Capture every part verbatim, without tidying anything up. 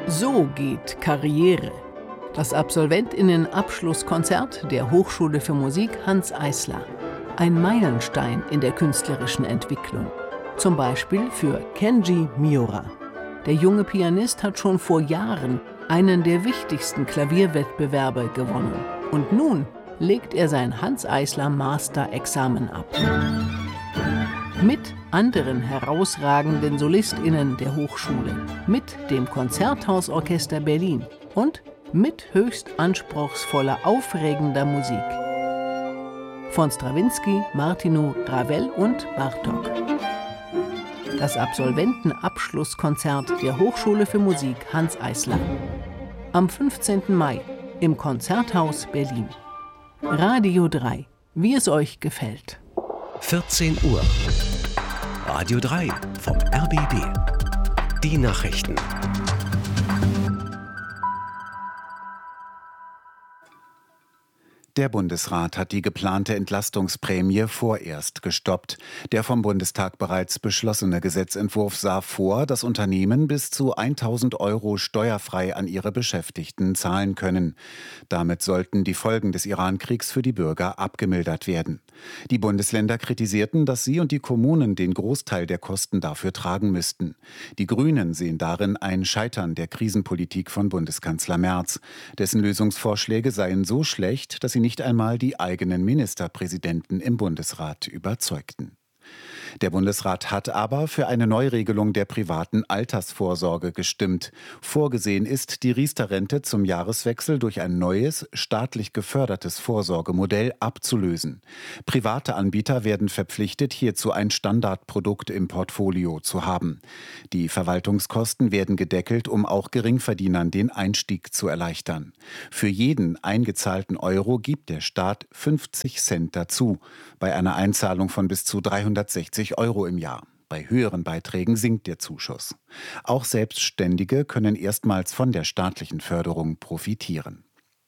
So geht Karriere. Das Absolventinnen-Abschlusskonzert der Hochschule für Musik Hanns Eisler. Ein Meilenstein in der künstlerischen Entwicklung. Zum Beispiel für Kenji Miura. Der junge Pianist hat schon vor Jahren einen der wichtigsten Klavierwettbewerbe gewonnen. Und nun legt er sein Hanns Eisler Master-Examen ab. Mit anderen herausragenden SolistInnen der Hochschule, mit dem Konzerthausorchester Berlin und mit höchst anspruchsvoller, aufregender Musik. Von Strawinsky, Martinu, Ravel und Bartók. Das Absolventenabschlusskonzert der Hochschule für Musik Hanns Eisler. Am fünfzehnten Mai im Konzerthaus Berlin. Radio drei, wie es euch gefällt. vierzehn Uhr. Radio drei vom R B B. Die Nachrichten. Der Bundesrat hat die geplante Entlastungsprämie vorerst gestoppt. Der vom Bundestag bereits beschlossene Gesetzentwurf sah vor, dass Unternehmen bis zu tausend Euro steuerfrei an ihre Beschäftigten zahlen können. Damit sollten die Folgen des Iran-Kriegs für die Bürger abgemildert werden. Die Bundesländer kritisierten, dass sie und die Kommunen den Großteil der Kosten dafür tragen müssten. Die Grünen sehen darin ein Scheitern der Krisenpolitik von Bundeskanzler Merz. Dessen Lösungsvorschläge seien so schlecht, dass sie nicht einmal die eigenen Ministerpräsidenten im Bundesrat überzeugten. Der Bundesrat hat aber für eine Neuregelung der privaten Altersvorsorge gestimmt. Vorgesehen ist, die Riester-Rente zum Jahreswechsel durch ein neues, staatlich gefördertes Vorsorgemodell abzulösen. Private Anbieter werden verpflichtet, hierzu ein Standardprodukt im Portfolio zu haben. Die Verwaltungskosten werden gedeckelt, um auch Geringverdienern den Einstieg zu erleichtern. Für jeden eingezahlten Euro gibt der Staat fünfzig Cent dazu, bei einer Einzahlung von bis zu dreihundertsechzig Euro im Jahr. Bei höheren Beiträgen sinkt der Zuschuss. Auch Selbstständige können erstmals von der staatlichen Förderung profitieren.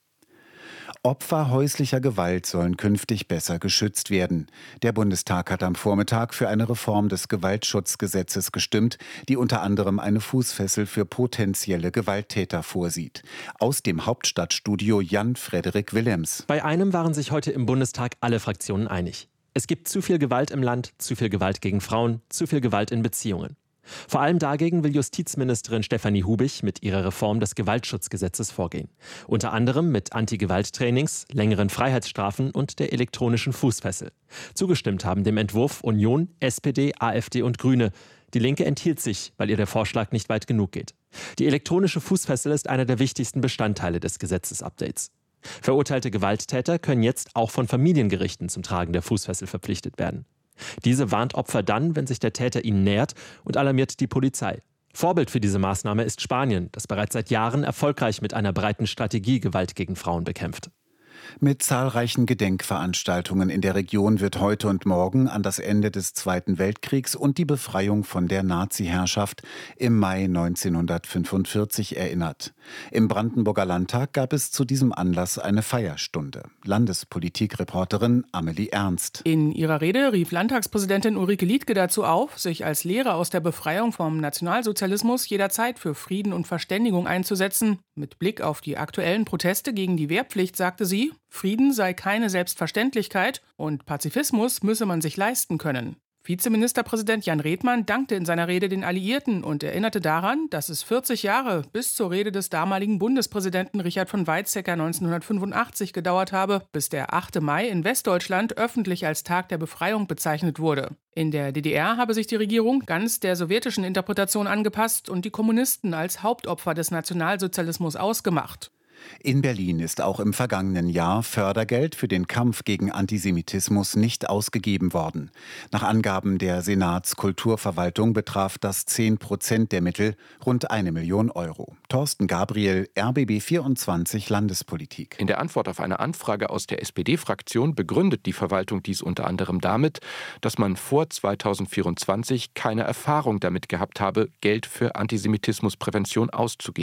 Opfer häuslicher Gewalt sollen künftig besser geschützt werden. Der Bundestag hat am Vormittag für eine Reform des Gewaltschutzgesetzes gestimmt, die unter anderem eine Fußfessel für potenzielle Gewalttäter vorsieht. Aus dem Hauptstadtstudio Jan-Frederik Willems. Bei einem waren sich heute im Bundestag alle Fraktionen einig. Es gibt zu viel Gewalt im Land, zu viel Gewalt gegen Frauen, zu viel Gewalt in Beziehungen. Vor allem dagegen will Justizministerin Stefanie Hubich mit ihrer Reform des Gewaltschutzgesetzes vorgehen. Unter anderem mit Anti-Gewalt-Trainings, längeren Freiheitsstrafen und der elektronischen Fußfessel. Zugestimmt haben dem Entwurf Union, S P D, AfD und Grüne. Die Linke enthielt sich, weil ihr der Vorschlag nicht weit genug geht. Die elektronische Fußfessel ist einer der wichtigsten Bestandteile des Gesetzesupdates. Verurteilte Gewalttäter können jetzt auch von Familiengerichten zum Tragen der Fußfessel verpflichtet werden. Diese warnt Opfer dann, wenn sich der Täter ihnen nähert, und alarmiert die Polizei. Vorbild für diese Maßnahme ist Spanien, das bereits seit Jahren erfolgreich mit einer breiten Strategie Gewalt gegen Frauen bekämpft. Mit zahlreichen Gedenkveranstaltungen in der Region wird heute und morgen an das Ende des Zweiten Weltkriegs und die Befreiung von der Nazi-Herrschaft im Mai neunzehnhundertfünfundvierzig erinnert. Im Brandenburger Landtag gab es zu diesem Anlass eine Feierstunde. Landespolitikreporterin Amelie Ernst. In ihrer Rede rief Landtagspräsidentin Ulrike Liedtke dazu auf, sich als Lehre aus der Befreiung vom Nationalsozialismus jederzeit für Frieden und Verständigung einzusetzen. Mit Blick auf die aktuellen Proteste gegen die Wehrpflicht sagte sie, Frieden sei keine Selbstverständlichkeit und Pazifismus müsse man sich leisten können. Vizeministerpräsident Jan Redmann dankte in seiner Rede den Alliierten und erinnerte daran, dass es vierzig Jahre bis zur Rede des damaligen Bundespräsidenten Richard von Weizsäcker neunzehnhundertfünfundachtzig gedauert habe, bis der achte Mai in Westdeutschland öffentlich als Tag der Befreiung bezeichnet wurde. In der D D R habe sich die Regierung ganz der sowjetischen Interpretation angepasst und die Kommunisten als Hauptopfer des Nationalsozialismus ausgemacht. In Berlin ist auch im vergangenen Jahr Fördergeld für den Kampf gegen Antisemitismus nicht ausgegeben worden. Nach Angaben der Senatskulturverwaltung betraf das zehn Prozent der Mittel, rund eine Million Euro. Thorsten Gabriel, R B B vierundzwanzig Landespolitik. In der Antwort auf eine Anfrage aus der S P D-Fraktion begründet die Verwaltung dies unter anderem damit, dass man vor zweitausendvierundzwanzig keine Erfahrung damit gehabt habe, Geld für Antisemitismusprävention auszugeben.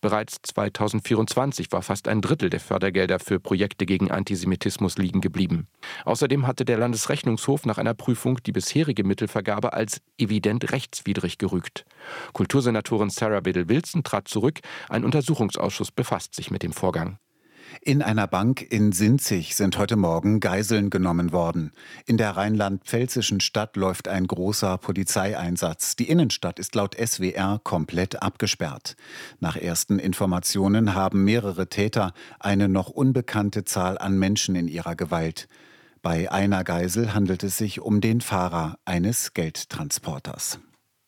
Bereits zweitausendvierundzwanzig war fast ein Drittel der Fördergelder für Projekte gegen Antisemitismus liegen geblieben. Außerdem hatte der Landesrechnungshof nach einer Prüfung die bisherige Mittelvergabe als evident rechtswidrig gerügt. Kultursenatorin Sarah Biddle-Wilson trat zurück. Ein Untersuchungsausschuss befasst sich mit dem Vorgang. In einer Bank in Sinzig sind heute Morgen Geiseln genommen worden. In der rheinland-pfälzischen Stadt läuft ein großer Polizeieinsatz. Die Innenstadt ist laut S W R komplett abgesperrt. Nach ersten Informationen haben mehrere Täter eine noch unbekannte Zahl an Menschen in ihrer Gewalt. Bei einer Geisel handelt es sich um den Fahrer eines Geldtransporters.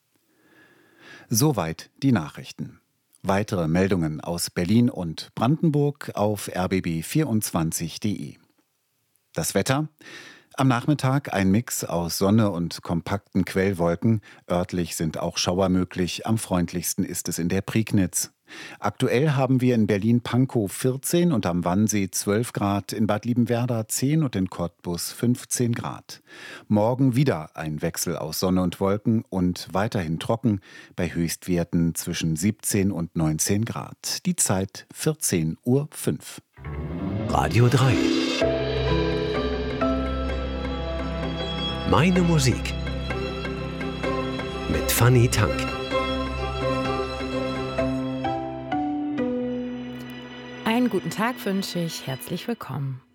Soweit die Nachrichten. Weitere Meldungen aus Berlin und Brandenburg auf r b b vierundzwanzig punkt de. Das Wetter? Am Nachmittag ein Mix aus Sonne und kompakten Quellwolken. Örtlich sind auch Schauer möglich. Am freundlichsten ist es in der Prignitz. Aktuell haben wir in Berlin-Pankow vierzehn und am Wannsee zwölf Grad, in Bad Liebenwerda zehn und in Cottbus fünfzehn Grad. Morgen wieder ein Wechsel aus Sonne und Wolken und weiterhin trocken, bei Höchstwerten zwischen siebzehn und neunzehn Grad. Die Zeit vierzehn Uhr fünf. Radio drei. Meine Musik. Mit Fanny Tank. Einen guten Tag wünsche ich. Herzlich willkommen.